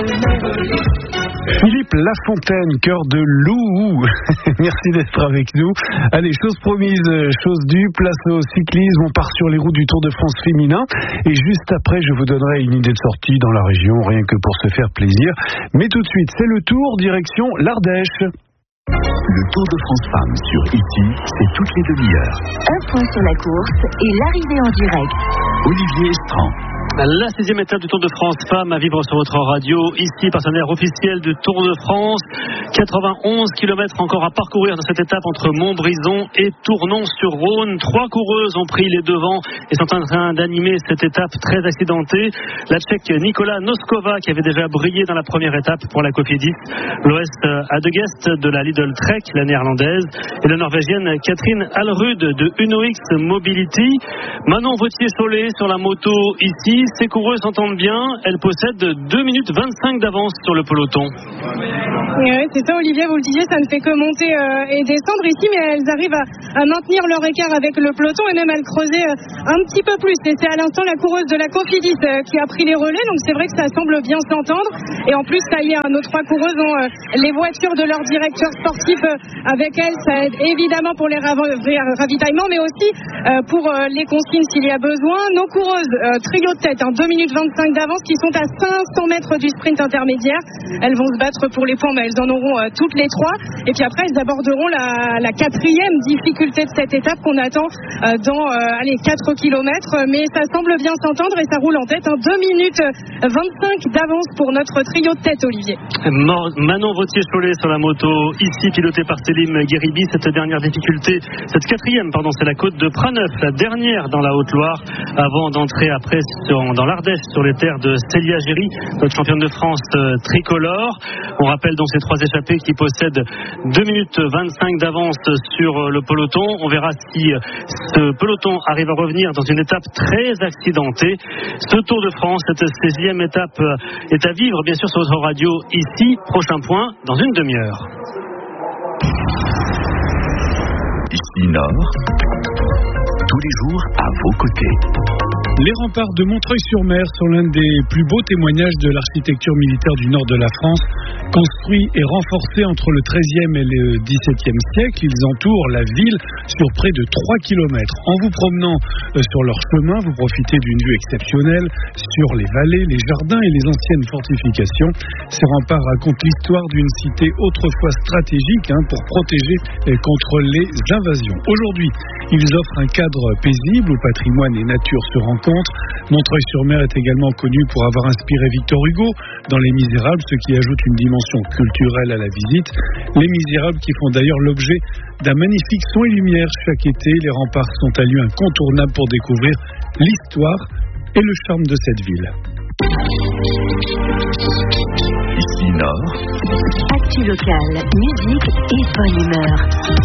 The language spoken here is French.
Philippe Lafontaine, cœur de loup. Merci d'être avec nous. Allez, chose promise, chose due, place au cyclisme. On part sur les routes du Tour de France féminin. Et juste après, je vous donnerai une idée de sortie dans la région, rien que pour se faire plaisir. Mais tout de suite, c'est le Tour, direction l'Ardèche. Le Tour de France Femmes sur ici, c'est toutes les demi-heures. Un point sur la course et l'arrivée en direct. Olivier Estran. La 6e étape du Tour de France Femmes à vivre sur votre radio. Ici, partenaire officiel du Tour de France. 91 km encore à parcourir dans cette étape entre Montbrison et Tournon-sur-Rhône. 3 coureuses ont pris les devants et sont en train d'animer cette étape très accidentée. La Tchèque Nikola Noskova qui avait déjà brillé dans la première étape pour la Cofidis. L'Ouest Adegest de la Lidl Trek, la néerlandaise. Et la Norvégienne Catherine Alrud de UnoX Mobility. Manon Vautier-Cholet sur la moto ici. Ces coureuses s'entendent bien, elles possèdent 2 minutes 25 d'avance sur le peloton. Oui, c'est ça Olivier, vous le disiez, ça ne fait que monter et descendre ici, mais elles arrivent à maintenir leur écart avec le peloton et même à le creuser un petit peu plus. Et c'est à l'instant la coureuse de la Cofidis qui a pris les relais, donc c'est vrai que ça semble bien s'entendre. Et en plus, ça y est, nos 3 coureuses ont les voitures de leur directeur sportif avec elles. Ça aide évidemment pour les ravitaillements, mais aussi pour les consignes s'il y a besoin. Nos coureuses, trio de tête, 2 minutes 25 d'avance, qui sont à 500 mètres du sprint intermédiaire. Elles vont se battre pour les points, mais elles en auront toutes les 3. Et puis après, elles aborderont la 4e difficulté de cette étape qu'on attend dans 4 km. Mais ça semble bien s'entendre et ça roule en tête. 2 minutes 25 d'avance pour notre trio de tête, Olivier. Manon Vautier-Cholet sur la moto, ici pilotée par Célim Guéribi. Cette dernière difficulté, cette 4e, c'est la côte de Praneuf, la dernière dans la Haute-Loire, avant d'entrer après dans l'Ardèche sur les terres de Célia Géry, notre championne de France tricolore. On rappelle donc ces 3 échappées qui possèdent 2 minutes 25 d'avance sur le peloton. On verra si ce peloton arrive à revenir dans une étape très accidentée. Ce Tour de France, cette 16e étape est à vivre bien sûr sur votre radio ici. Prochain point dans une demi-heure. Ici Nord, tous les jours à vos côtés. Les remparts de Montreuil-sur-Mer sont l'un des plus beaux témoignages de l'architecture militaire du nord de la France. Construits et renforcés entre le XIIIe et le XVIIe siècle, ils entourent la ville sur près de 3 km. En vous promenant sur leur chemin, vous profitez d'une vue exceptionnelle sur les vallées, les jardins et les anciennes fortifications. Ces remparts racontent l'histoire d'une cité autrefois stratégique pour protéger contre les invasions. Aujourd'hui, ils offrent un cadre paisible où patrimoine et nature se rencontrent. Montreuil-sur-Mer est également connu pour avoir inspiré Victor Hugo dans Les Misérables, ce qui ajoute une dimension culturelle à la visite. Les Misérables qui font d'ailleurs l'objet d'un magnifique son et lumière chaque été. Les remparts sont un lieu incontournable pour découvrir l'histoire et le charme de cette ville. Ici Nord. Actu locale, musique et bonne humeur.